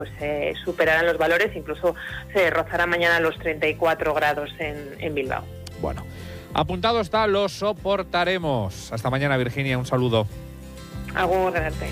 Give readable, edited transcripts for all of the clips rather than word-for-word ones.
superarán los valores, incluso se rozará mañana los 34 grados en Bilbao. Bueno, apuntado está, lo soportaremos. Hasta mañana, Virginia, un saludo. Agur, Renate.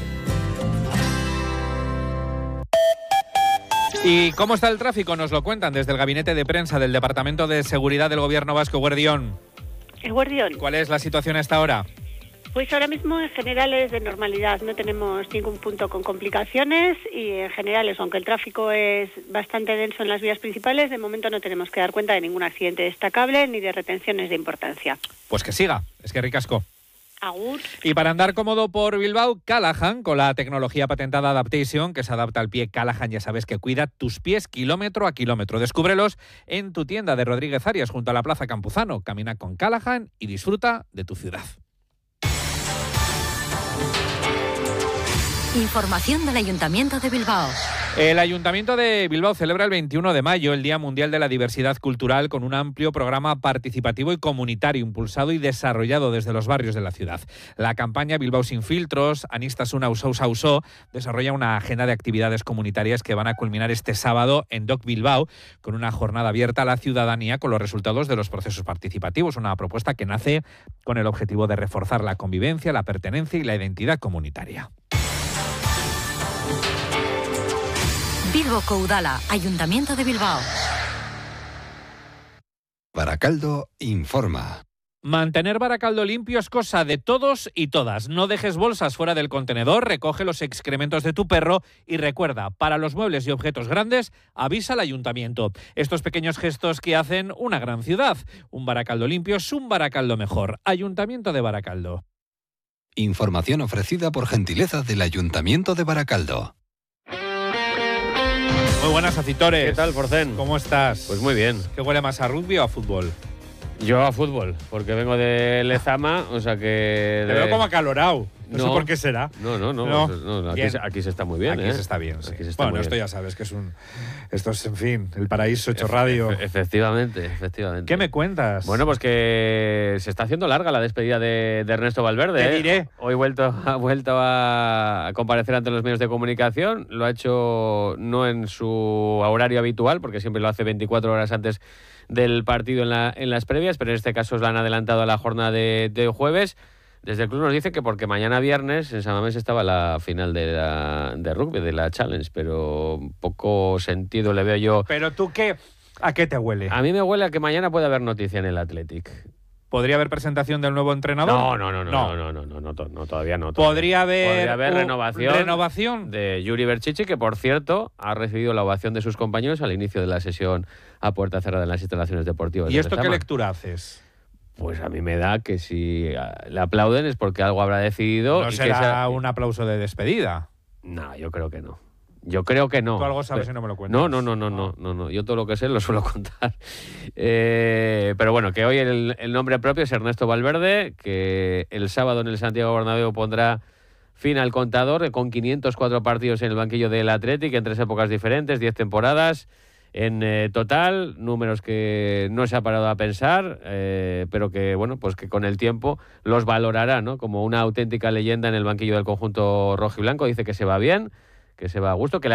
¿Y cómo está el tráfico? Nos lo cuentan desde el Gabinete de Prensa del Departamento de Seguridad del Gobierno Vasco. Guardión. Guardión. ¿Cuál es la situación a esta hora? Pues ahora mismo en general es de normalidad, no tenemos ningún punto con complicaciones y en general eso, aunque el tráfico es bastante denso en las vías principales, de momento no tenemos que dar cuenta de ningún accidente destacable ni de retenciones de importancia. Pues que siga, es que ricasco. Agur. Y para andar cómodo por Bilbao, Callahan, con la tecnología patentada Adaptation, que se adapta al pie Callahan, ya sabes que cuida tus pies kilómetro a kilómetro. Descúbrelos en tu tienda de Rodríguez Arias, junto a la Plaza Campuzano. Camina con Callahan y disfruta de tu ciudad. Información del Ayuntamiento de Bilbao. El Ayuntamiento de Bilbao celebra el 21 de mayo el Día Mundial de la Diversidad Cultural con un amplio programa participativo y comunitario impulsado y desarrollado desde los barrios de la ciudad. La campaña Bilbao sin filtros, Anistasuna Ausó Ausó, desarrolla una agenda de actividades comunitarias que van a culminar este sábado en Doc Bilbao con una jornada abierta a la ciudadanía con los resultados de los procesos participativos. Una propuesta que nace con el objetivo de reforzar la convivencia, la pertenencia y la identidad comunitaria. Bilbo Udala, Ayuntamiento de Bilbao. Baracaldo informa. Mantener Baracaldo limpio es cosa de todos y todas. No dejes bolsas fuera del contenedor, recoge los excrementos de tu perro y recuerda, para los muebles y objetos grandes, avisa al ayuntamiento. Estos pequeños gestos que hacen una gran ciudad. Un Baracaldo limpio es un Baracaldo mejor. Ayuntamiento de Baracaldo. Información ofrecida por gentileza del Ayuntamiento de Baracaldo. Muy buenas, Acitores. ¿Qué tal, Forcén? ¿Cómo estás? Pues muy bien. ¿Qué huele más, a rugby o a fútbol? Yo a fútbol, porque vengo de Lezama, o sea que... Te veo como acalorado. No sé por qué será. No. Aquí se está muy bien. Aquí se está bien, sí. Aquí se está bueno, muy esto bien. ya sabes que esto es, en fin, el paraíso hecho radio. Efectivamente. ¿Qué me cuentas? Bueno, pues que se está haciendo larga la despedida de Ernesto Valverde. Te diré. Hoy ha vuelto a comparecer ante los medios de comunicación. Lo ha hecho no en su horario habitual, porque siempre lo hace 24 horas antes del partido en las previas, pero en este caso se la han adelantado a la jornada de jueves. Desde el club nos dice que porque mañana viernes en San Mamés estaba la final de rugby, de la Challenge, pero poco sentido le veo yo. ¿Pero tú qué? ¿A qué te huele? A mí me huele a que mañana puede haber noticia en el Athletic. ¿Podría haber presentación del nuevo entrenador? No, todavía no. ¿Podría haber renovación de Yuri Berchichi, que por cierto ha recibido la ovación de sus compañeros al inicio de la sesión a puerta cerrada en las instalaciones deportivas. ¿Y esto qué lectura haces? Pues a mí me da que si le aplauden es porque algo habrá decidido. ¿No será un aplauso de despedida? No, yo creo que no. ¿Tú algo sabes y no me lo cuentas? No. Yo todo lo que sé lo suelo contar. Pero bueno, que hoy el nombre propio es Ernesto Valverde, que el sábado en el Santiago Bernabéu pondrá fin al contador con 504 partidos en el banquillo del Athletic en 3 épocas diferentes, 10 temporadas. En total, números que no se ha parado a pensar, pero que bueno, pues que con el tiempo los valorará, ¿no? Como una auténtica leyenda en el banquillo del conjunto rojo y blanco. Dice que se va bien, que se va a gusto, que